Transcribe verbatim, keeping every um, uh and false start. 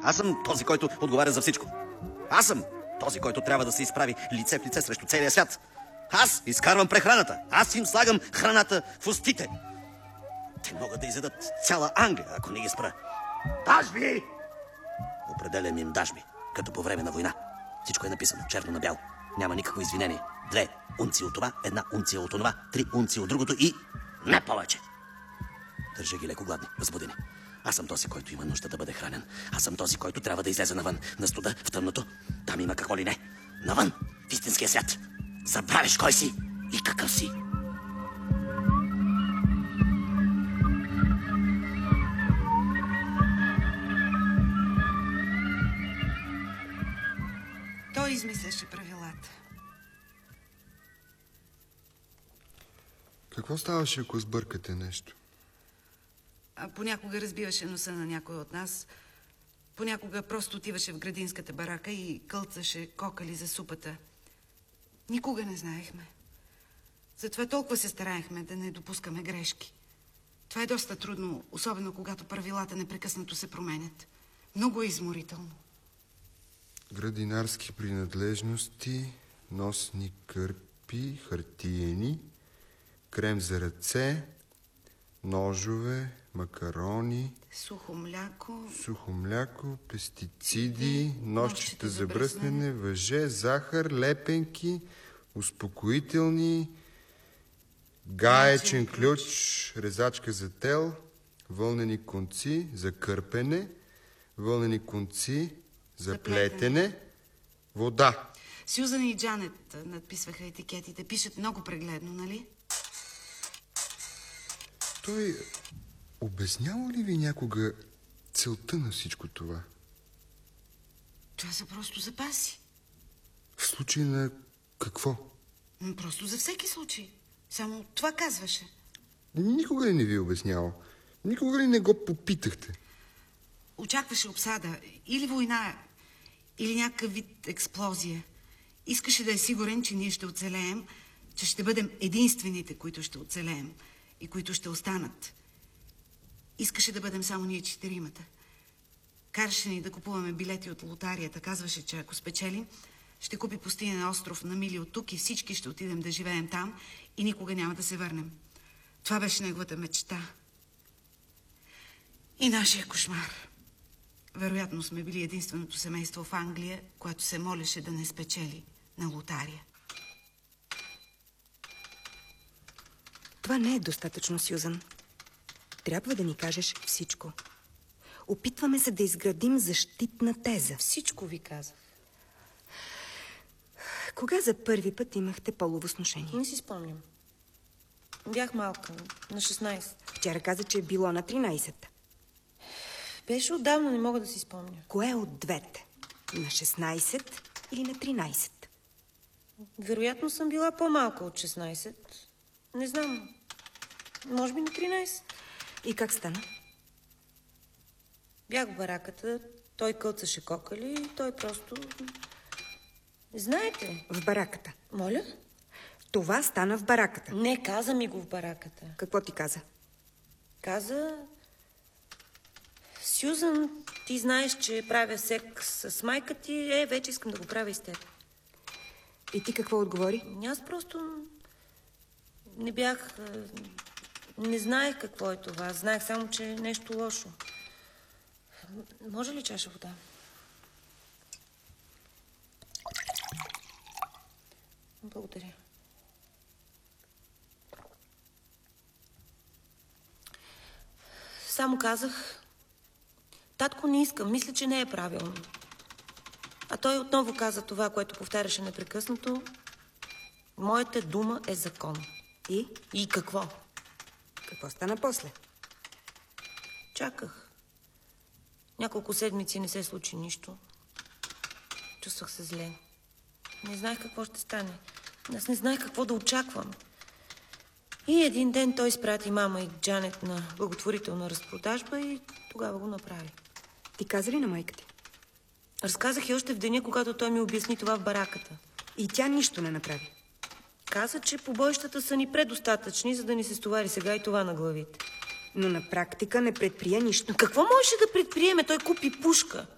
Аз съм този, който отговаря за всичко. Аз съм този, който трябва да се изправи лице в лице срещу целия свят. Аз изкарвам прехраната. Аз им слагам храната в устите. Те могат да изядат цяла Англия, ако не ги спра. Дажби! Определям им дажби, като по време на война. Всичко е написано черно на бяло. Няма никакво извинение. Две унции от това, една унция от онова, три унции от другото и не повече. Държа ги леко гладни, възбудени. Аз съм този, който има нужда да бъде хранен. Аз съм този, който трябва да излезе навън, на студа, в тъмното. Там има какво ли не. Навън, в истинския свят. Забравиш кой си и какъв си. Той измисляше правилата. Какво ставаше, ако сбъркате нещо? А понякога разбиваше носа на някой от нас. Понякога просто отиваше в градинската барака и кълцаше кокали за супата. Никога не знаехме. Затова толкова се стараехме да не допускаме грешки. Това е доста трудно, особено когато правилата непрекъснато се променят. Много е изморително. Градинарски принадлежности, носни кърпи, хартиени, крем за ръце, ножове, макарони, сухо мляко, сухо мляко, пестициди, нощчета за бръснене, въже, захар, лепенки, успокоителни, гаечен ключ, резачка за тел, вълнени конци за кърпене, вълнени конци за плетене, вода. Сюзан и Джанет надписваха етикетите. Пишат много прегледно, нали? Той обяснява ли ви някога целта на всичко това? Това са просто запаси. В случай на какво? Просто за всеки случай. Само това казваше. Никога ли не ви е обяснявал? Никога ли не го попитахте? Очакваше обсада. Или война, или някакъв вид експлозия. Искаше да е сигурен, че ние ще оцелеем, че ще бъдем единствените, които ще оцелеем и които ще останат. Искаше да бъдем само ние четиримата. Караше ни да купуваме билети от лотарията. Казваше, че ако спечелим, ще купи пустинен остров на мили от тук и всички ще отидем да живеем там и никога няма да се върнем. Това беше неговата мечта. И нашия кошмар. Вероятно сме били единственото семейство в Англия, което се молеше да не спечели на лотария. Това не е достатъчно, Сюзан. Трябва да ни кажеш всичко. Опитваме се да изградим защитна теза. Всичко ви казах. Кога за първи път имахте полово сношение? Не си спомням. Бях малка, на шестнайсет. Вчера каза, че е било на тринайсет. Беше отдавна, не мога да си спомня. Кое от двете? На шестнайсет или на тринайсет? Вероятно съм била по-малка от шестнайсет. Не знам. Може би на тринайсет. И как стана? Бях в бараката, той кълцаше кокали и той просто... Знаете? В бараката. Моля? Това стана в бараката. Не, каза ми го в бараката. Какво ти каза? Каза... Сюзан, ти знаеш, че правя секс с майка ти. Е, вече искам да го правя и с теб. И ти какво отговори? Аз просто... Не бях... Не знаех какво е това. Знаех само, че е нещо лошо. Може ли чаша вода? Благодаря. Само казах... Татко, не искам. Мисля, че не е правилно. А той отново каза това, което повтаряше непрекъснато. Моята дума е закон. И? И какво? Какво стана после? Чаках. Няколко седмици не се случи нищо. Чувствах се зле. Не знаех какво ще стане. Аз не знаех какво да очаквам. И един ден той изпрати мама и Джанет на благотворителна разпродажба и тогава го направи. Ти каза ли на майка ти? Разказах и още в деня, когато той ми обясни това в бараката. И тя нищо не направи? Каза, че побоищата са ни предостатъчни, за да ни се стовари сега и това на главите. Но на практика не предприе нищо. Какво можеше да предприеме? Той купи пушка.